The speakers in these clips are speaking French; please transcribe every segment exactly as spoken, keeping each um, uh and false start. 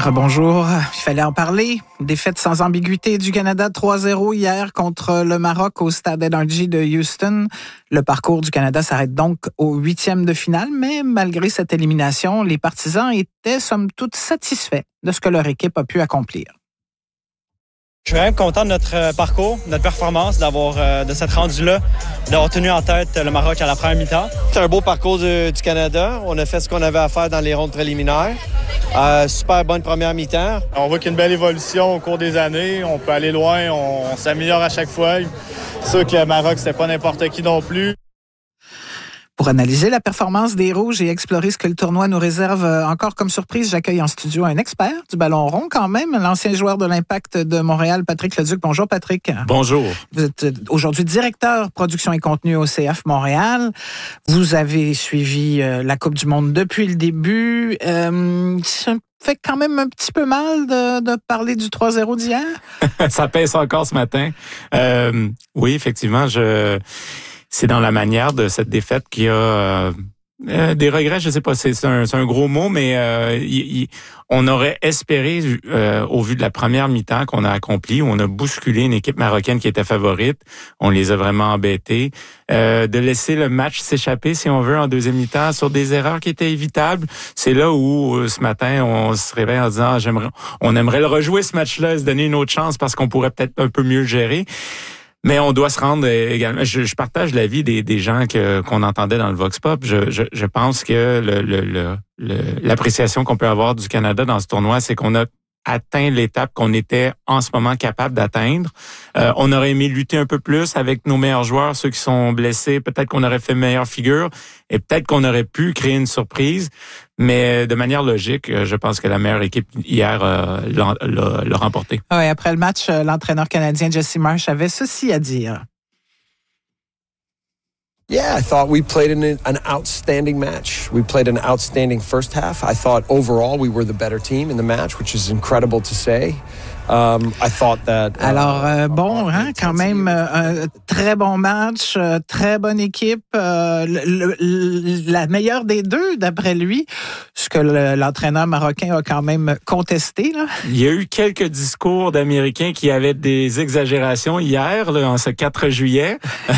Rebonjour. Il fallait en parler. Défaite sans ambiguïté du Canada trois zéro hier contre le Maroc au stade N R G de Houston. Le parcours du Canada s'arrête donc au huitième de finale, mais malgré cette élimination, les partisans étaient somme toute satisfaits de ce que leur équipe a pu accomplir. Je suis vraiment content de notre parcours, de notre performance, d'avoir euh, de s'être rendu là, d'avoir tenu en tête le Maroc à la première mi-temps. C'est un beau parcours du, du Canada. On a fait ce qu'on avait à faire dans les rondes préliminaires. Euh, super bonne première mi-temps. On voit qu'il y a une belle évolution au cours des années. On peut aller loin, on, on s'améliore à chaque fois. C'est sûr que le Maroc, c'était pas n'importe qui non plus. Pour analyser la performance des Rouges et explorer ce que le tournoi nous réserve encore comme surprise, j'accueille en studio un expert du ballon rond quand même, l'ancien joueur de l'Impact de Montréal, Patrick Leduc. Bonjour Patrick. Bonjour. Vous êtes aujourd'hui directeur production et contenu au C F Montréal. Vous avez suivi la Coupe du Monde depuis le début. Euh, ça fait quand même un petit peu mal de, de parler du trois zéro d'hier. Ça pèse encore ce matin. Euh, oui, effectivement, je... C'est dans la manière de cette défaite qu'il y a euh, euh, des regrets, je sais pas, c'est, c'est, un, c'est un gros mot, mais euh, y, y, on aurait espéré, euh, au vu de la première mi-temps qu'on a accomplie, où on a bousculé une équipe marocaine qui était favorite, on les a vraiment embêtés, euh, de laisser le match s'échapper, si on veut, en deuxième mi-temps, sur des erreurs qui étaient évitables. C'est là où, euh, ce matin, on se réveille en disant, ah, j'aimerais, on aimerait le rejouer ce match-là, se donner une autre chance parce qu'on pourrait peut-être un peu mieux le gérer. Mais on doit se rendre également. Je, je partage l'avis des, des gens que qu'on entendait dans le Vox Pop. Je, je, je pense que le, le, le, le, l'appréciation qu'on peut avoir du Canada dans ce tournoi, c'est qu'on a atteint l'étape qu'on était en ce moment capable d'atteindre. Euh, on aurait aimé lutter un peu plus avec nos meilleurs joueurs, ceux qui sont blessés. Peut-être qu'on aurait fait meilleure figure et peut-être qu'on aurait pu créer une surprise. Mais de manière logique, je pense que la meilleure équipe hier euh, l'a, l'a, l'a remporté. Oui, après le match, l'entraîneur canadien Jesse Marsh avait ceci à dire. Yeah, I thought we played an, an outstanding match. We played an outstanding first half. I thought overall we were the better team in the match, which is incredible to say. Um, I thought that, uh, Alors, euh, bon, hein, quand même, euh, un très bon match, euh, très bonne équipe, euh, le, le, la meilleure des deux, d'après lui, ce que le, l'entraîneur marocain a quand même contesté. Là. Il y a eu quelques discours d'Américains qui avaient des exagérations hier, là, en ce quatre juillet.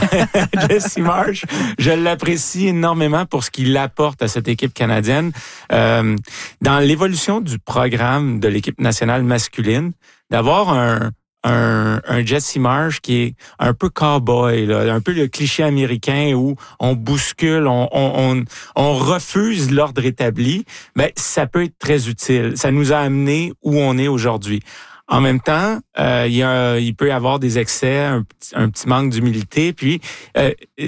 Jesse Marsh, je l'apprécie énormément pour ce qu'il apporte à cette équipe canadienne. Euh, dans l'évolution du programme de l'équipe nationale masculine, d'avoir un, un, un Jesse Marsh qui est un peu cowboy, là, un peu le cliché américain où on bouscule, on, on, on, on refuse l'ordre établi, ben, ça peut être très utile. Ça nous a amené où on est aujourd'hui. En même temps, euh, il, y a, il peut y avoir des excès, un petit, un petit manque d'humilité. Puis euh,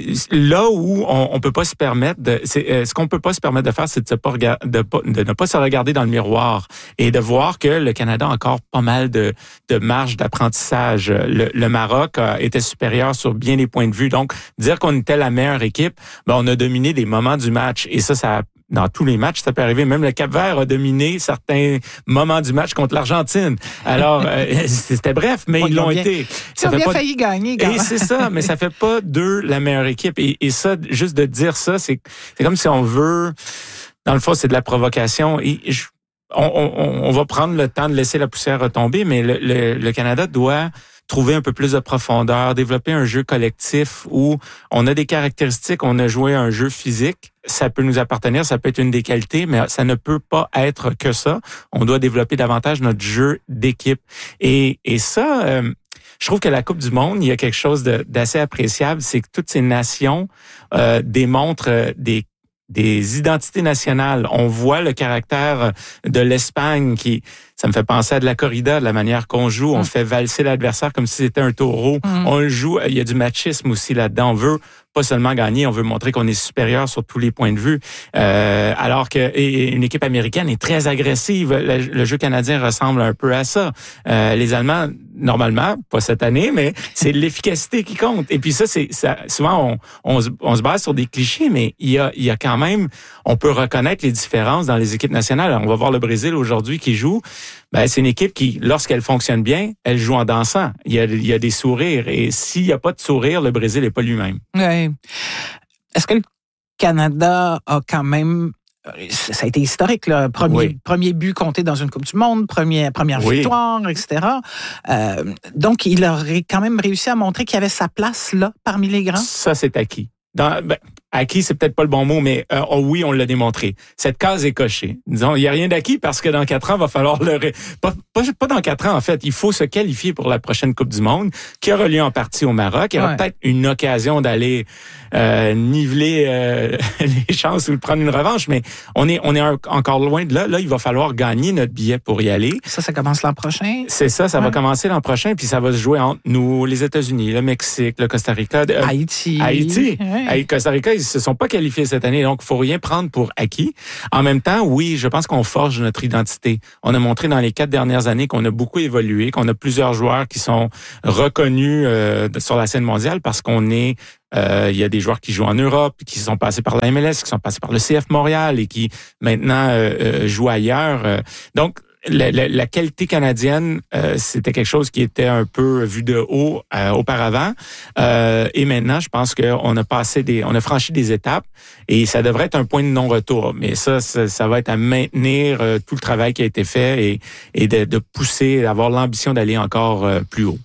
là où on, on peut pas se permettre, de, c'est, euh, ce qu'on peut pas se permettre de faire, c'est de, se pas regard, de, pas, de ne pas se regarder dans le miroir et de voir que le Canada a encore pas mal de, de marge d'apprentissage. Le, le Maroc a, était supérieur sur bien des points de vue. Donc, dire qu'on était la meilleure équipe, ben, on a dominé des moments du match. Et ça, ça a dans tous les matchs, ça peut arriver. Même le Cap-Vert a dominé certains moments du match contre l'Argentine. Alors, euh, c'était bref, mais bon, ils l'ont bien, été. Ça ils ont bien pas... failli gagner. Quand et c'est ça, mais ça fait pas d'eux la meilleure équipe. Et, et ça, juste de dire ça, c'est, c'est comme si on veut... Dans le fond, c'est de la provocation. Et je, on, on, on va prendre le temps de laisser la poussière retomber, mais le, le, le Canada doit trouver un peu plus de profondeur, développer un jeu collectif où on a des caractéristiques, on a joué un jeu physique, ça peut nous appartenir, ça peut être une des qualités, mais ça ne peut pas être que ça. On doit développer davantage notre jeu d'équipe. Et, et ça, euh, je trouve que la Coupe du Monde, il y a quelque chose de, d'assez appréciable, c'est que toutes ces nations euh, démontrent euh, des des identités nationales. On voit le caractère de l'Espagne qui, ça me fait penser à de la corrida, de la manière qu'on joue. On mmh. fait valser l'adversaire comme si c'était un taureau. Mmh. On le joue, il y a du machisme aussi là-dedans. On veut pas seulement gagner, on veut montrer qu'on est supérieur sur tous les points de vue. Euh, alors que et une équipe américaine est très agressive. Le, le jeu canadien ressemble un peu à ça. Euh, les Allemands, normalement, pas cette année, mais c'est l'efficacité qui compte. Et puis ça, c'est ça. Souvent, on, on, se, on se base sur des clichés, mais il y a, il y a quand même, on peut reconnaître les différences dans les équipes nationales. Alors, on va voir le Brésil aujourd'hui qui joue. Ben, c'est une équipe qui, lorsqu'elle fonctionne bien, elle joue en dansant. Il y a, il y a des sourires. Et s'il n'y a pas de sourire, le Brésil n'est pas lui-même. Oui. Est-ce que le Canada a quand même ça a été historique, là. Premier, oui. premier but compté dans une Coupe du Monde, premier, première oui. victoire, et cetera. Euh, donc, il aurait quand même réussi à montrer qu'il avait sa place là, parmi les grands. Ça, c'est acquis. Dans, ben, acquis, c'est peut-être pas le bon mot, mais euh, oh oui, on l'a démontré. Cette case est cochée. Disons, il n'y a rien d'acquis parce que dans quatre ans, il va falloir le... Ré... Pas, pas, pas dans quatre ans, en fait. Il faut se qualifier pour la prochaine Coupe du Monde, qui aura lieu en partie au Maroc. Il y aura ouais. peut-être une occasion d'aller euh, niveler euh, les chances ou de prendre une revanche, mais on est, on est un, encore loin de là. Là, il va falloir gagner notre billet pour y aller. Ça, ça commence l'an prochain? C'est ça, ça ouais. va commencer l'an prochain, puis ça va se jouer entre nous, les États-Unis, le Mexique, le Costa Rica. Euh, Haïti. Haïti. Ouais. Costa Rica, ils se sont pas qualifiés cette année, donc il faut rien prendre pour acquis. En même temps, oui, je pense qu'on forge notre identité. On a montré dans les quatre dernières années qu'on a beaucoup évolué, qu'on a plusieurs joueurs qui sont reconnus euh, sur la scène mondiale parce qu'on est Euh, il y a des joueurs qui jouent en Europe, qui sont passés par la M L S, qui sont passés par le C F Montréal et qui maintenant euh, euh, jouent ailleurs. Donc, la, la, la qualité canadienne, euh, c'était quelque chose qui était un peu vu de haut euh, auparavant. Euh, et maintenant, je pense qu'on a passé des, on a franchi des étapes et ça devrait être un point de non-retour. Mais ça, ça, ça va être à maintenir euh, tout le travail qui a été fait et, et de, de pousser, d'avoir l'ambition d'aller encore euh, plus haut.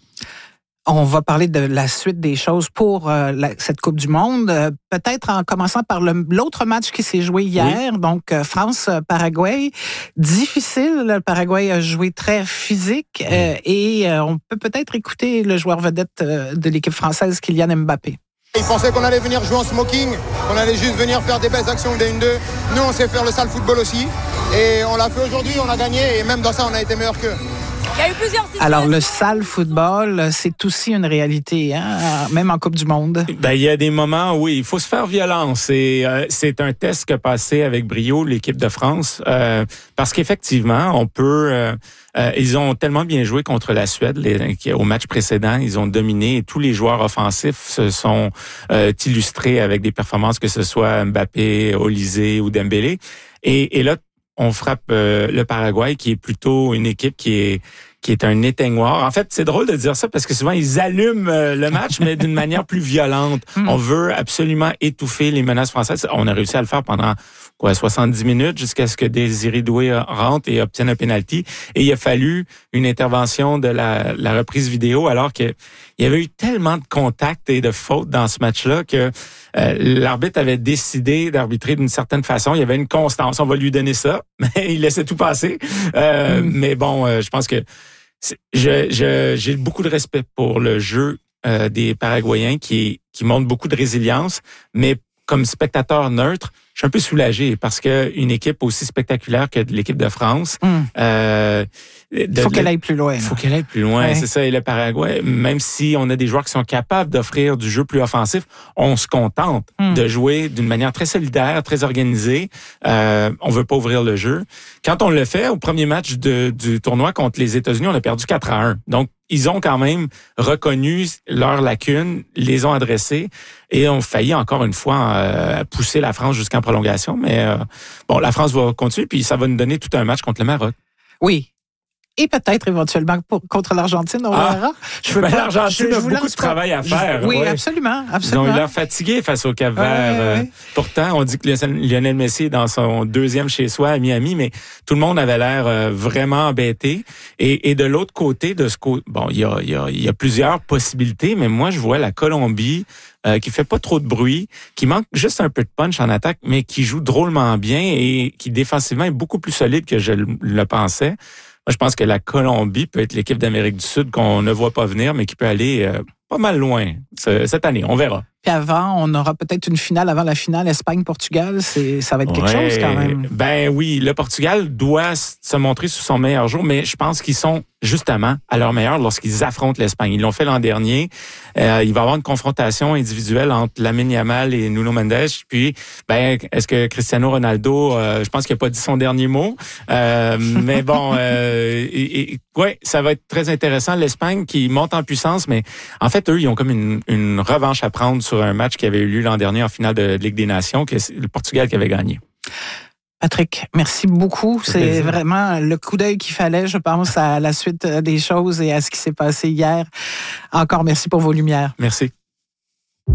On va parler de la suite des choses pour euh, la, cette Coupe du Monde. Euh, peut-être en commençant par le, l'autre match qui s'est joué hier, oui. donc euh, France-Paraguay. Difficile, le Paraguay a joué très physique euh, et euh, on peut peut-être écouter le joueur vedette euh, de l'équipe française, Kylian Mbappé. Ils pensaient qu'on allait venir jouer en smoking, qu'on allait juste venir faire des belles actions de un deux. Nous, on sait faire le sale football aussi. Et on l'a fait aujourd'hui, on a gagné et même dans ça, on a été meilleurs qu'eux. Il y a eu plusieurs situations. Alors, le sale football, c'est aussi une réalité, hein, même en Coupe du Monde. Ben, il y a des moments où il faut se faire violence. Et, euh, c'est un test qu'a passé avec brio l'équipe de France. Euh, parce qu'effectivement, on peut... Euh, euh, ils ont tellement bien joué contre la Suède les, au match précédent. Ils ont dominé et tous les joueurs offensifs se sont euh, illustrés avec des performances, que ce soit Mbappé, Olysée ou Dembélé. Et, et là, on frappe euh, le Paraguay, qui est plutôt une équipe qui est qui est un éteignoir. En fait, c'est drôle de dire ça parce que souvent, ils allument euh, le match, mais d'une manière plus violente. Mm. On veut absolument étouffer les menaces françaises. On a réussi à le faire pendant quoi soixante-dix minutes jusqu'à ce que Désiré Doué rentre et obtienne un penalty. Et il a fallu une intervention de la, la reprise vidéo alors que il y avait eu tellement de contacts et de fautes dans ce match-là que euh, l'arbitre avait décidé d'arbitrer d'une certaine façon. Il y avait une constance. On va lui donner ça, mais il laissait tout passer. Euh, mm. Mais bon, euh, je pense que je, je, j'ai beaucoup de respect pour le jeu euh, des Paraguayens qui, qui montrent beaucoup de résilience, mais comme spectateur neutre, je suis un peu soulagé parce que une équipe aussi spectaculaire que l'équipe de France, mm. euh, il faut qu'elle aille plus loin. Il faut qu'elle aille plus loin, ouais. C'est ça. Et le Paraguay, même si on a des joueurs qui sont capables d'offrir du jeu plus offensif, on se contente mm. de jouer d'une manière très solidaire, très organisée. Euh, on veut pas ouvrir le jeu. Quand on le fait au premier match de, du tournoi contre les États-Unis, on a perdu quatre à un. Donc, ils ont quand même reconnu leurs lacunes, les ont adressées et ont failli encore une fois euh, pousser la France jusqu'en prolongation. Mais euh, bon, la France va continuer puis ça va nous donner tout un match contre le Maroc. Oui. Et peut-être éventuellement pour, contre l'Argentine, on ah, verra. Je veux ben, pas, l'Argentine je, je a beaucoup de travail à faire. Je, oui, ouais. absolument, absolument. Ils ont eu l'air fatigués face au Cap-Vert. Ouais, ouais. Pourtant, on dit que Lionel Messi est dans son deuxième chez soi à Miami, mais tout le monde avait l'air vraiment embêté. Et, et de l'autre côté, de ce côté, bon, il y a, il y a, il y a plusieurs possibilités, mais moi, je vois la Colombie euh, qui fait pas trop de bruit, qui manque juste un peu de punch en attaque, mais qui joue drôlement bien et qui défensivement est beaucoup plus solide que je le pensais. Moi, je pense que la Colombie peut être l'équipe d'Amérique du Sud qu'on ne voit pas venir, mais qui peut aller euh, pas mal loin cette année. On verra. Puis avant, on aura peut-être une finale avant la finale Espagne-Portugal. C'est, ça va être quelque ouais, chose quand même. Ben oui, le Portugal doit se montrer sous son meilleur jour, mais je pense qu'ils sont justement à leur meilleur lorsqu'ils affrontent l'Espagne. Ils l'ont fait l'an dernier. Euh, il va y avoir une confrontation individuelle entre Lamine Yamal et Nuno Mendes. Puis, ben, est-ce que Cristiano Ronaldo, euh, je pense qu'il n'a pas dit son dernier mot. Euh, mais bon, euh, et, et, ouais, ça va être très intéressant. L'Espagne qui monte en puissance, mais en fait, eux, ils ont comme une, une revanche à prendre sur un match qui avait eu lieu l'an dernier en finale de Ligue des Nations, que c'est le Portugal qui avait gagné. Patrick, merci beaucoup. C'est plaisir. Vraiment le coup d'œil qu'il fallait, je pense, à la suite des choses et à ce qui s'est passé hier. Encore merci pour vos lumières. Merci.